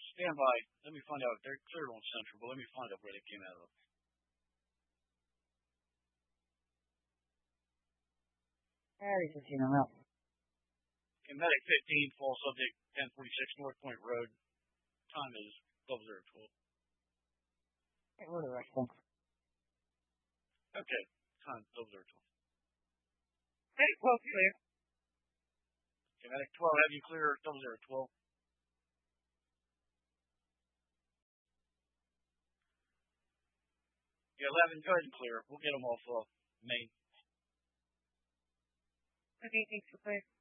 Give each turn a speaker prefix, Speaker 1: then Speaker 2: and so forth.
Speaker 1: Stand by. Let me find out. They're cleared on Central, but let me find out where they came out of.
Speaker 2: This is Gino Mel.
Speaker 1: Okay, Medic 15, fall subject 1046 North Point Road. Time is 0012.
Speaker 2: Hey, we're the rest, thanks.
Speaker 1: Okay, time 0012.
Speaker 2: Hey, well, clear.
Speaker 1: Okay, Medic 12, have you clear 0012? Yeah, 11, go ahead and clear. We'll get them off Main.
Speaker 2: Okay, thanks for clear.